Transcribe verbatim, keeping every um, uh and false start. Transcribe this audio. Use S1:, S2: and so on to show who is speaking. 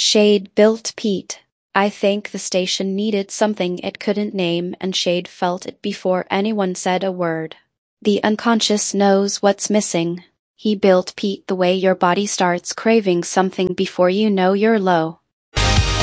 S1: Shade built Pete. I think the station needed something it couldn't name, and Shade felt it before anyone said a word. The unconscious knows what's missing. He built Pete the way your body starts craving something before you know you're low.